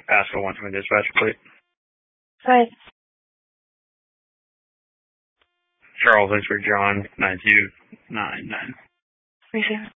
Pascal 1 from the dispatcher, please. Hi. Charles, thanks for John 9299. Receive.